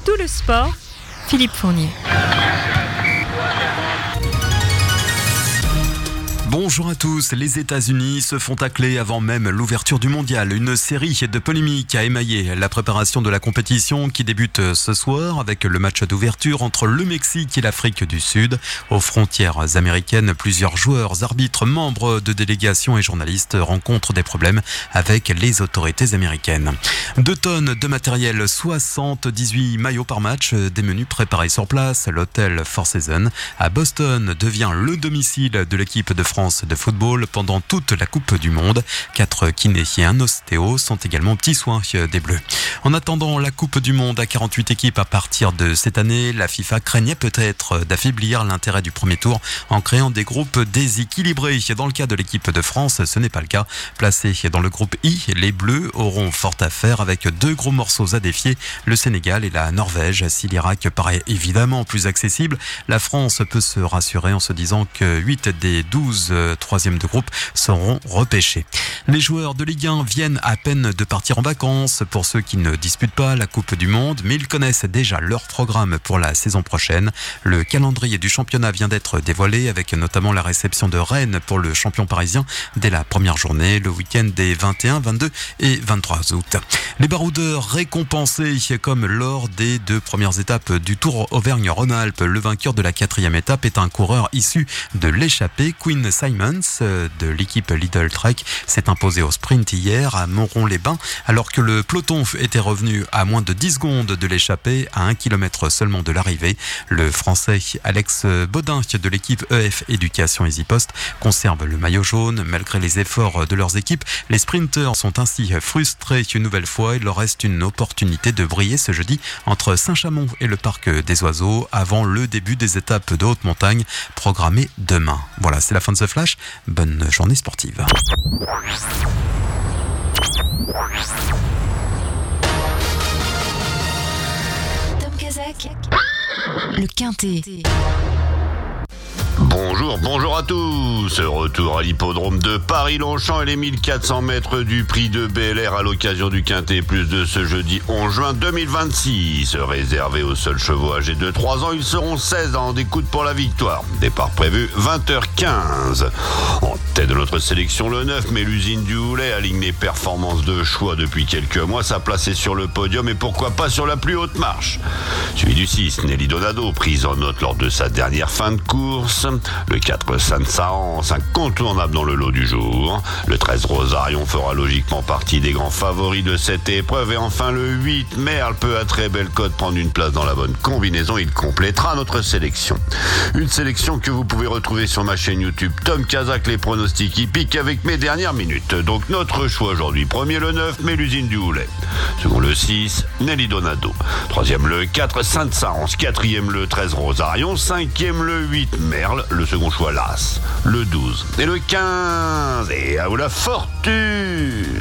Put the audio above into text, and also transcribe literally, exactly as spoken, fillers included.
tout le sport, Philippe Fournier. Bonjour à tous. Les États-Unis se font tacler avant même l'ouverture du mondial. Une série de polémiques a émaillé la préparation de la compétition qui débute ce soir avec le match d'ouverture entre le Mexique et l'Afrique du Sud. Aux frontières américaines, plusieurs joueurs, arbitres, membres de délégations et journalistes rencontrent des problèmes avec les autorités américaines. Deux tonnes de matériel, soixante-dix-huit maillots par match, des menus préparés sur place. L'hôtel Four Seasons à Boston devient le domicile de l'équipe de France de football pendant toute la Coupe du Monde. Quatre kinés et un ostéo sont également aux petits soins des Bleus. En attendant la Coupe du Monde à quarante-huit équipes à partir de cette année, la FIFA craignait peut-être d'affaiblir l'intérêt du premier tour en créant des groupes déséquilibrés. Dans le cas de l'équipe de France, ce n'est pas le cas. Placés dans le groupe I, les Bleus auront fort à faire avec deux gros morceaux à défier, le Sénégal et la Norvège. Si l'Irak paraît évidemment plus accessible, la France peut se rassurer en se disant que huit des douze troisièmes de groupe seront repêchés. Les joueurs de Ligue un viennent à peine de partir en vacances pour ceux qui ne disputent pas la Coupe du Monde, mais ils connaissent déjà leur programme pour la saison prochaine. Le calendrier du championnat vient d'être dévoilé avec notamment la réception de Rennes pour le champion parisien dès la première journée, le week-end des vingt et un, vingt-deux et vingt-trois août. Les baroudeurs récompensés comme lors des deux premières étapes du Tour Auvergne-Rhône-Alpes. Le vainqueur de la quatrième étape est un coureur issu de l'échappée. Quinn Simmons de l'équipe Lidl Trek s'est imposé au sprint hier à Montron-les-Bains alors que le peloton était revenu à moins de dix secondes de l'échappée à un kilomètre seulement de l'arrivée. Le Français Alex Baudin de l'équipe E F Éducation EasyPost conserve le maillot jaune malgré les efforts de leurs équipes. Les sprinteurs sont ainsi frustrés une nouvelle fois. Il leur reste une opportunité de briller ce jeudi entre Saint-Chamond et le Parc des Oiseaux avant le début des étapes de haute montagne programmées demain. Voilà, c'est la fin de ce flash. Bonne journée sportive. Tom Kazak, le Quintet. Bonjour, bonjour à tous. Retour à l'hippodrome de Paris-Longchamp et les mille quatre cents mètres du prix de B L R à l'occasion du Quintet Plus de ce jeudi onze juin deux mille vingt-six. Réservé aux seuls chevaux âgés de trois ans, ils seront seize en découte pour la victoire. Départ prévu vingt heures quinze. En tête de notre sélection, le neuf, Mélusine du Houlet, aligne les performances de choix depuis quelques mois. Sa place est sur le podium et pourquoi pas sur la plus haute marche. Suivi du six, Nelly Donado, prise en note lors de sa dernière fin de course. Le quatre, Saint-Saëns, incontournable dans le lot du jour. Le treize, Rosarion, fera logiquement partie des grands favoris de cette épreuve. Et enfin le huit, Merle peut à très belle cote prendre une place dans la bonne combinaison. Il complétera notre sélection. Une sélection que vous pouvez retrouver sur ma chaîne YouTube Tom Kazak, les pronostics hippiques avec mes dernières minutes. Donc notre choix aujourd'hui. Premier le neuf, Mélusine du Houlet. Second le six, Nelly Donado. Troisième le quatre, Saint-Saëns. Quatrième le treize, Rosarion. Cinquième le huit, Merle. Le second choix, l'As. Le douze et le quinze. Et à vous la fortune!